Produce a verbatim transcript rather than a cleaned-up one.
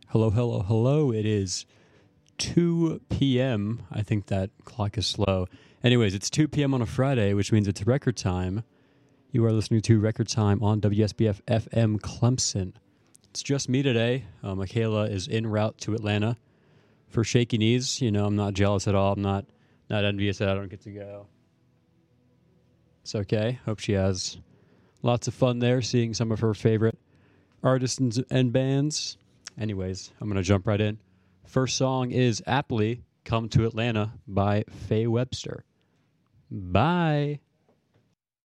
Hello, hello, hello. It is two p.m. I think that clock is slow. Anyways, it's two p.m. on a Friday, which means it's record time. You are listening to Record Time on W S B F F M Clemson. It's just me today. Uh, Michaela is en route to Atlanta for Shaky Knees. You know, I'm not jealous at all. I'm not, not envious that I don't get to go. It's okay. Hope she has lots of fun there, seeing some of her favorite artists and, and bands. Anyways, I'm going to jump right in. First song is aptly Come to Atlanta by Faye Webster. Bye.